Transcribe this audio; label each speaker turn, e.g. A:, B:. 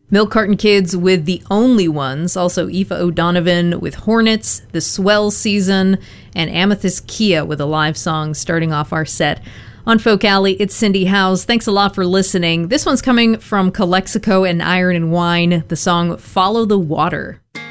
A: Milk Carton Kids with The Only Ones, also Aoife O'Donovan with Hornets, The Swell Season, and Amethyst Kia with a live song starting off our set. On Folk Alley, it's Cindy Howes. Thanks a lot for listening. This one's coming from Calexico and Iron and Wine, the song Follow the Water.